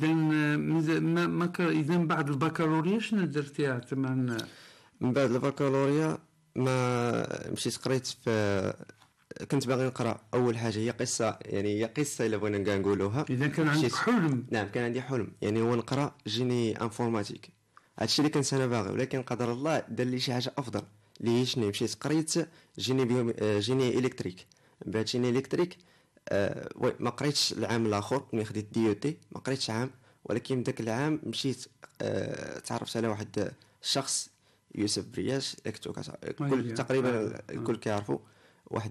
اذا اذا بعد البكالوريا شنو درتي تما؟ من بعد البكالوريا ما مشيت قريت في، كنت باغي نقرا اول حاجه هي قصه، يعني هي قصه الا بغينا كاع نقولوها. اذا كان عندك حلم. نعم كان عندي حلم، يعني هو نقرا جيني انفورماتيك، هادشي اللي كنت انا باغي، ولكن قدر الله دار لي شي حاجه افضل اللي هي شنو، مشيت قريت جيني الكتريك. من بعد جيني الكتريك وي ما قريتش العام الاخر ملي خديت دي او تي، ما قريتش عام، ولكن داك العام مشيت تعرفت على واحد الشخص يوسف برياش، كل تقريبا الكل كيعرفوا، واحد